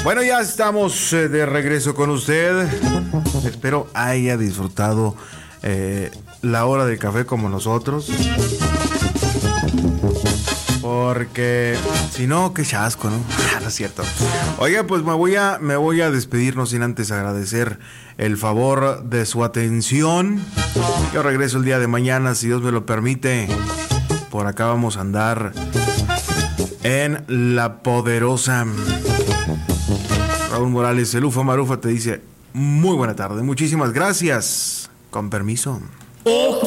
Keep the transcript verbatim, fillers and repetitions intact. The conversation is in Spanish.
Bueno, ya estamos eh, de regreso con usted. Espero haya disfrutado eh, la hora del café como nosotros. Porque si no, qué chasco, ¿no? No es cierto. Oiga, pues me voy a me voy a despedir, no sin antes agradecer el favor de su atención. Yo regreso el día de mañana, si Dios me lo permite. Por acá vamos a andar en La Poderosa. Raúl Morales, el Ufa Marufa te dice muy buena tarde. Muchísimas gracias. Con permiso.